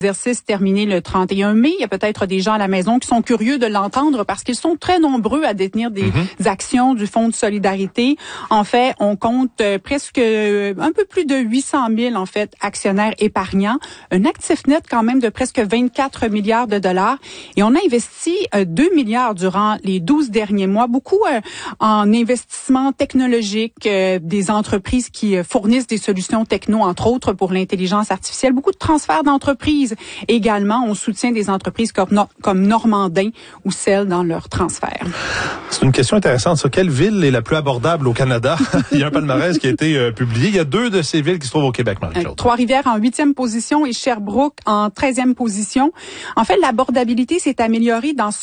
Exercice terminé le 31 mai. Il y a peut-être des gens à la maison qui sont curieux de l'entendre parce qu'ils sont très nombreux à détenir des actions du Fonds de solidarité. En fait, on compte presque un peu plus de 800 000 en fait actionnaires épargnants, un actif net quand même de presque 24 milliards de dollars. Et on a investi 2 milliards durant les 12 derniers mois, beaucoup en investissement technologique, des entreprises qui fournissent des solutions techno, entre autres pour l'intelligence artificielle, beaucoup de transferts d'entreprises. Également, on soutient des entreprises comme Normandin ou Cell dans leur transfert. C'est une question intéressante. Ça. Quelle ville est la plus abordable au Canada? Il y a un palmarès qui a été publié. Il y a 2 de ces villes qui se trouvent au Québec, Marie-Claude. Trois-Rivières en 8e position et Sherbrooke en 13e position. En fait, l'abordabilité s'est améliorée dans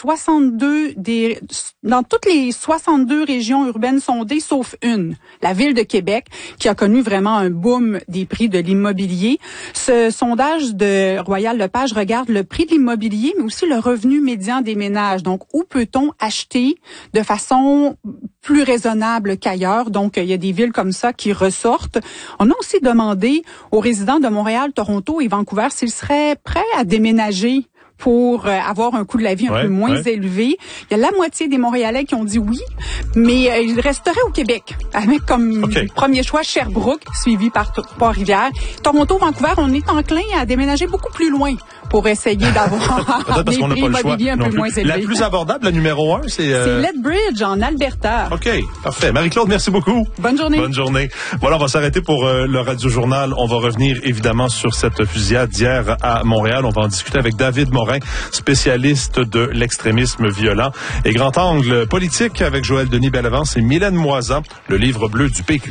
toutes les 62 régions urbaines sondées, sauf une, la ville de Québec, qui a connu vraiment un boom des prix de l'immobilier. Ce sondage de Royal-Lepage regarde le prix de l'immobilier, mais aussi le revenu médian des ménages. Donc, où peut-on acheter de façon plus raisonnable qu'ailleurs? Donc, il y a des villes comme ça qui ressortent. On a aussi demandé aux résidents de Montréal, Toronto et Vancouver s'ils seraient prêts à déménager pour avoir un coût de la vie un peu moins élevé. Il y a la moitié des Montréalais qui ont dit oui, mais ils resteraient au Québec, avec comme premier choix Sherbrooke, suivi par Trois-Rivières. Toronto, Vancouver, on est enclin à déménager beaucoup plus loin pour essayer d'avoir des prix immobiliers un peu moins élevés. La plus abordable, la numéro 1, c'est Lethbridge, en Alberta. OK, parfait. Marie-Claude, merci beaucoup. Bonne journée. Bonne journée. Voilà, on va s'arrêter pour le Radio-Journal. On va revenir évidemment sur cette fusillade d'hier à Montréal. On va en discuter avec David Morin, spécialiste de l'extrémisme violent. Et grand angle politique avec Joël Denis Bellavance et Mylène Moisan, le livre bleu du PQ.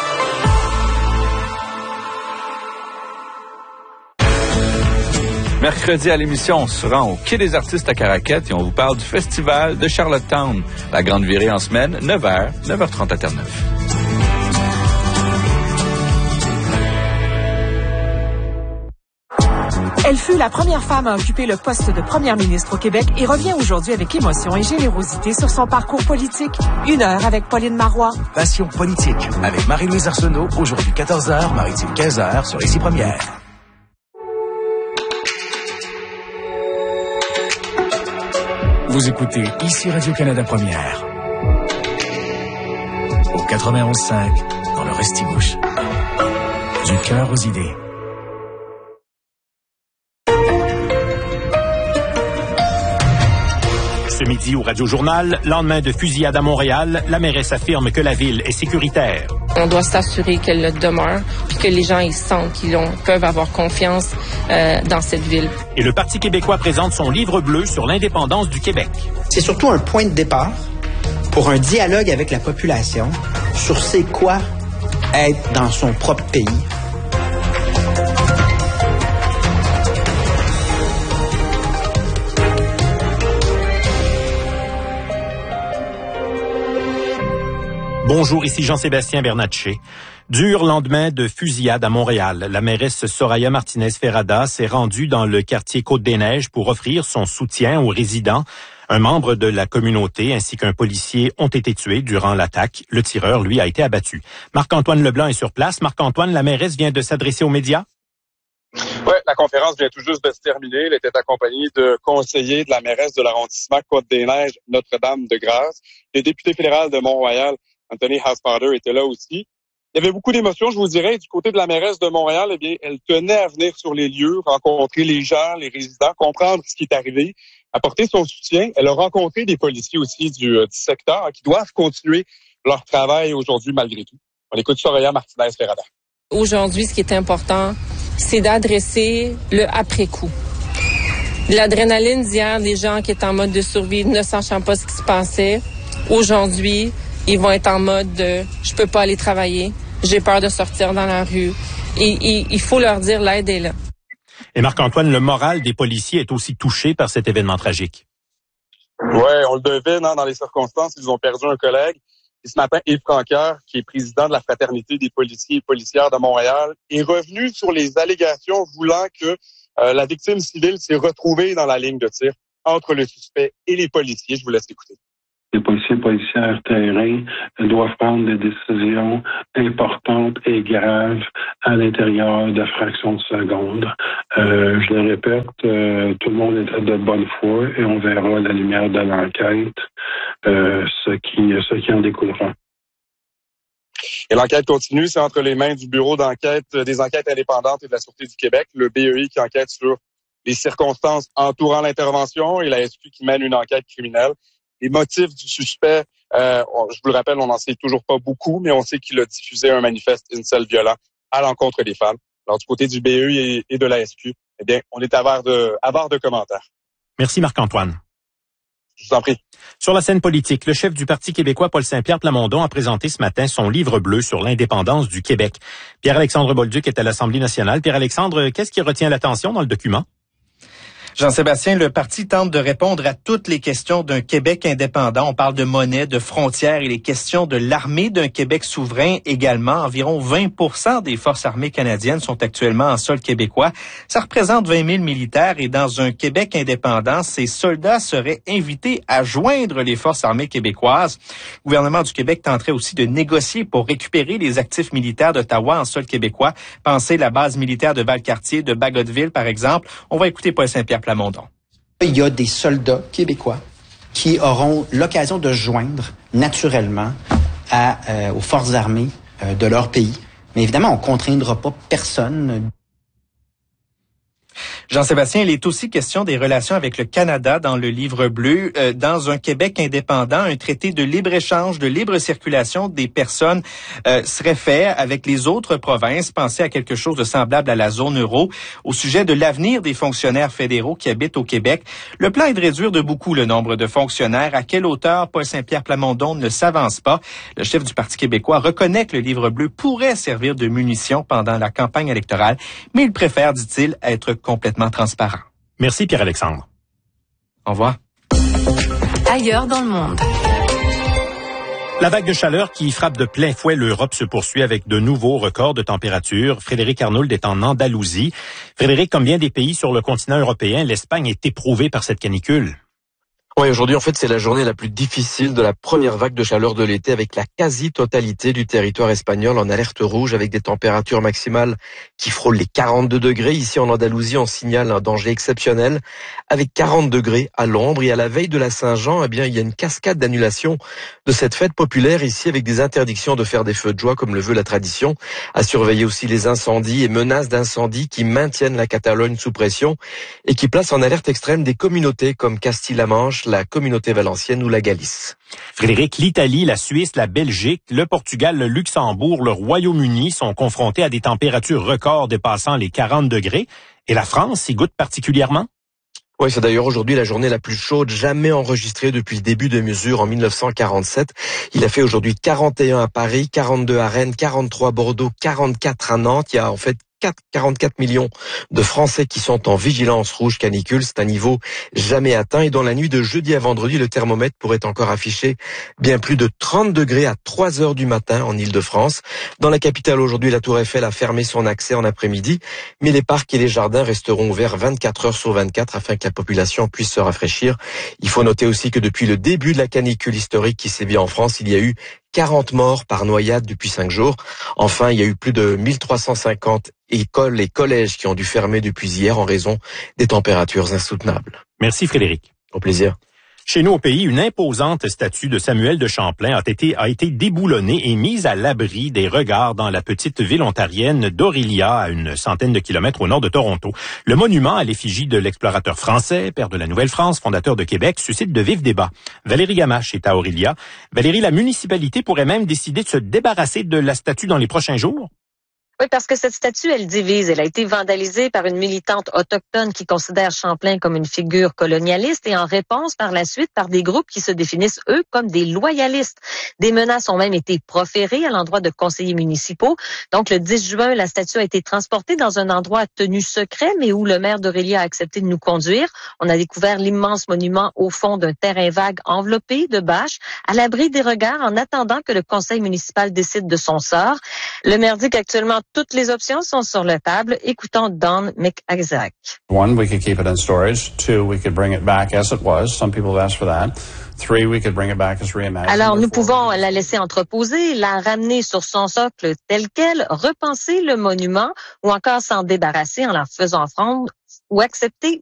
Mercredi à l'émission, on se rend au Quai des artistes à Caraquette et on vous parle du festival de Charlottetown. La grande virée en semaine, 9h, 9h30 à Terre-Neuve. Elle fut la première femme à occuper le poste de première ministre au Québec et revient aujourd'hui avec émotion et générosité sur son parcours politique. 1 heure avec Pauline Marois. Passion politique avec Marie-Louise Arsenault, aujourd'hui 14h, Maritime 15h sur Ici Première. Vous écoutez Ici Radio-Canada Première. Au 91.5, dans le Restigouche. Du cœur aux idées. Ce midi au Radio-Journal, lendemain de fusillade à Montréal, la mairesse affirme que la ville est sécuritaire. On doit s'assurer qu'elle le demeure, puis que les gens ils sentent qu'ils peuvent avoir confiance dans cette ville. Et le Parti québécois présente son livre bleu sur l'indépendance du Québec. C'est surtout un point de départ pour un dialogue avec la population sur c'est quoi être dans son propre pays. Bonjour, ici Jean-Sébastien Bernatchez. Dur lendemain de fusillade à Montréal. La mairesse Soraya Martinez-Ferrada s'est rendue dans le quartier Côte-des-Neiges pour offrir son soutien aux résidents. Un membre de la communauté ainsi qu'un policier ont été tués durant l'attaque. Le tireur, lui, a été abattu. Marc-Antoine Leblanc est sur place. Marc-Antoine, la mairesse vient de s'adresser aux médias. Oui, la conférence vient tout juste de se terminer. Elle était accompagnée de conseillers de la mairesse de l'arrondissement Côte-des-Neiges, Notre-Dame-de-Grâce. Le député fédéral de Mont-Royal, Anthony Housefather, était là aussi. Il y avait beaucoup d'émotions, je vous dirais. Du côté de la mairesse de Montréal, eh bien, elle tenait à venir sur les lieux, rencontrer les gens, les résidents, comprendre ce qui est arrivé, apporter son soutien. Elle a rencontré des policiers aussi du secteur qui doivent continuer leur travail aujourd'hui malgré tout. On écoute Soraya Martinez-Ferrada. Aujourd'hui, ce qui est important, c'est d'adresser le après-coup. L'adrénaline d'hier, des gens qui étaient en mode de survie, ne sachant pas ce qui se passait. Aujourd'hui, ils vont être en mode de « je peux pas aller travailler, j'ai peur de sortir dans la rue ». Et il faut leur dire l'aide est là. Et Marc-Antoine, le moral des policiers est aussi touché par cet événement tragique. Oui, on le devine dans les circonstances. Ils ont perdu un collègue. Et ce matin, Yves Francoeur, qui est président de la Fraternité des policiers et policières de Montréal, est revenu sur les allégations voulant que la victime civile s'est retrouvée dans la ligne de tir entre le suspect et les policiers. Je vous laisse écouter. les policiers et policières terrain doivent prendre des décisions importantes et graves à l'intérieur de fractions de secondes. Je le répète, tout le monde était de bonne foi et on verra à la lumière de l'enquête ce qui en découlera. Et l'enquête continue, c'est entre les mains du Bureau d'enquête des enquêtes indépendantes et de la Sûreté du Québec, le BEI qui enquête sur les circonstances entourant l'intervention et la SQ qui mène une enquête criminelle. Les motifs du suspect, je vous le rappelle, on n'en sait toujours pas beaucoup, mais on sait qu'il a diffusé un manifeste incel violent à l'encontre des femmes. Alors du côté du BEI et de la SQ, eh bien, on est avare de commentaires. Merci Marc-Antoine. Je vous en prie. Sur la scène politique, le chef du Parti québécois, Paul Saint-Pierre Plamondon, a présenté ce matin son livre bleu sur l'indépendance du Québec. Pierre-Alexandre Bolduc est à l'Assemblée nationale. Pierre-Alexandre, qu'est-ce qui retient l'attention dans le document? Jean-Sébastien, le parti tente de répondre à toutes les questions d'un Québec indépendant. On parle de monnaie, de frontières et les questions de l'armée d'un Québec souverain également. Environ 20% des forces armées canadiennes sont actuellement en sol québécois. Ça représente 20 000 militaires et dans un Québec indépendant, ces soldats seraient invités à joindre les forces armées québécoises. Le gouvernement du Québec tenterait aussi de négocier pour récupérer les actifs militaires d'Ottawa en sol québécois. Pensez la base militaire de Valcartier, de Bagotville, par exemple. On va écouter Paul Saint-Pierre Plamondon. Il y a des soldats québécois qui auront l'occasion de joindre naturellement aux forces armées de leur pays. Mais évidemment, on ne contraindra pas personne. Jean-Sébastien, il est aussi question des relations avec le Canada dans le livre bleu. Dans un Québec indépendant, un traité de libre-échange, de libre circulation des personnes serait fait avec les autres provinces. Pensez à quelque chose de semblable à la zone euro. Au sujet de l'avenir des fonctionnaires fédéraux qui habitent au Québec, le plan est de réduire de beaucoup le nombre de fonctionnaires. À quelle hauteur Paul Saint-Pierre Plamondon ne s'avance pas. Le chef du Parti québécois reconnaît que le livre bleu pourrait servir de munition pendant la campagne électorale, mais il préfère, dit-il, être complètement transparent. Merci Pierre-Alexandre. Au revoir. Ailleurs dans le monde. La vague de chaleur qui frappe de plein fouet l'Europe se poursuit avec de nouveaux records de température. Frédéric Arnould est en Andalousie. Frédéric, comme bien des pays sur le continent européen, l'Espagne est éprouvée par cette canicule. Oui, aujourd'hui, en fait, c'est la journée la plus difficile de la première vague de chaleur de l'été avec la quasi-totalité du territoire espagnol en alerte rouge avec des températures maximales qui frôlent les 42 degrés. Ici, en Andalousie, on signale un danger exceptionnel avec 40 degrés à l'ombre. Et à la veille de la Saint-Jean, eh bien, il y a une cascade d'annulation de cette fête populaire ici avec des interdictions de faire des feux de joie comme le veut la tradition. À surveiller aussi les incendies et menaces d'incendie qui maintiennent la Catalogne sous pression et qui placent en alerte extrême des communautés comme Castille-La Manche, la communauté valencienne ou la Galice. Frédéric, l'Italie, la Suisse, la Belgique, le Portugal, le Luxembourg, le Royaume-Uni sont confrontés à des températures records dépassant les 40 degrés. Et la France y goûte particulièrement? Oui, c'est d'ailleurs aujourd'hui la journée la plus chaude jamais enregistrée depuis le début des mesures en 1947. Il a fait aujourd'hui 41 à Paris, 42 à Rennes, 43 à Bordeaux, 44 à Nantes. Il y a en fait 44 millions de Français qui sont en vigilance rouge canicule. C'est un niveau jamais atteint. Et dans la nuit de jeudi à vendredi, le thermomètre pourrait encore afficher bien plus de 30 degrés à 3 heures du matin en Île-de-France. Dans la capitale aujourd'hui, la Tour Eiffel a fermé son accès en après-midi. Mais les parcs et les jardins resteront ouverts 24 heures sur 24 afin que la population puisse se rafraîchir. Il faut noter aussi que depuis le début de la canicule historique qui sévit en France, il y a eu 40 morts par noyade depuis 5 jours. Enfin, il y a eu plus de 1350 écoles et collèges qui ont dû fermer depuis hier en raison des températures insoutenables. Merci Frédéric. Au plaisir. Chez nous au pays, une imposante statue de Samuel de Champlain a été déboulonnée et mise à l'abri des regards dans la petite ville ontarienne d'Orillia, à une centaine de kilomètres au nord de Toronto. Le monument à l'effigie de l'explorateur français, père de la Nouvelle-France, fondateur de Québec, suscite de vifs débats. Valérie Gamache est à Orillia. Valérie, la municipalité pourrait même décider de se débarrasser de la statue dans les prochains jours? Oui, parce que cette statue, elle divise. Elle a été vandalisée par une militante autochtone qui considère Champlain comme une figure colonialiste et en réponse par la suite par des groupes qui se définissent, eux, comme des loyalistes. Des menaces ont même été proférées à l'endroit de conseillers municipaux. Donc, le 10 juin, la statue a été transportée dans un endroit tenu secret, mais où le maire d'Orillia a accepté de nous conduire. On a découvert l'immense monument au fond d'un terrain vague enveloppé de bâches, à l'abri des regards, en attendant que le conseil municipal décide de son sort. Le maire dit qu'actuellement, toutes les options sont sur la table. Écoutons Don McIsaac. One, we could keep it in storage. Two, we could bring it back as it was. Some people have asked for that. Three, we could bring it back as reimagined. Alors, nous pouvons la laisser entreposer, la ramener sur son socle tel quel, repenser le monument ou encore s'en débarrasser en la faisant fondre ou accepter